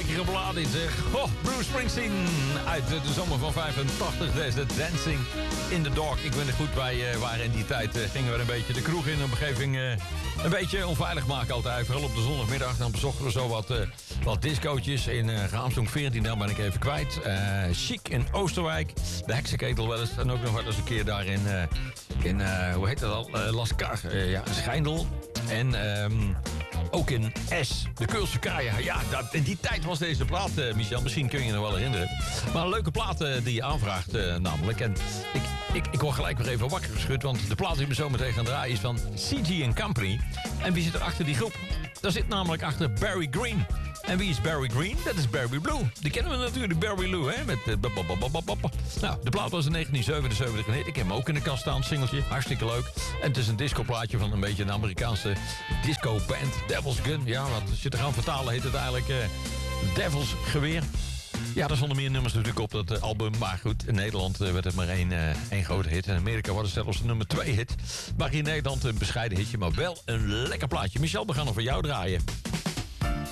lekkere plaat in zeg. Oh, Bruce Springsteen uit de zomer van 85. Deze Dancing in the Dark. Ik ben er goed bij waren in die tijd. Gingen we een beetje de kroeg in. Een omgeving een beetje onveilig maken altijd. Vooral op de zondagmiddag. Dan bezochten we zo wat discootjes. In Raamsdonk 14, daar ben ik even kwijt. Chic in Oosterwijk. De Heksenketel wel eens. En ook nog wel eens een keer daar in hoe heet dat al? Lascar. Schijndel. En ook in S, de Keulse Kaaien. Ja, in die tijd was deze plaat, Michel. Misschien kun je je nog wel herinneren. Maar een leuke plaat die je aanvraagt namelijk. En ik word gelijk weer even wakker geschud. Want de plaat die we zo meteen gaan draaien is van CG & Company. En wie zit er achter die groep? Daar zit namelijk achter Barry Green. En wie is Barry Green? Dat is Barry Blue. Die kennen we natuurlijk, Barry Blue, hè? Met Nou, de plaat was in 1977 een hit. Ik heb hem ook in de kast staan, singeltje. Hartstikke leuk. En het is een discoplaatje van een beetje een Amerikaanse disco-band. Devil's Gun. Ja, wat als je het gaan vertalen heet het eigenlijk Devil's Geweer. Ja, er stonden meer nummers natuurlijk op dat album. Maar goed, in Nederland werd het maar één grote hit. In Amerika was het zelfs een nummer 2 hit. Maar in Nederland een bescheiden hitje, maar wel een lekker plaatje. Michel, we gaan nog voor jou draaien.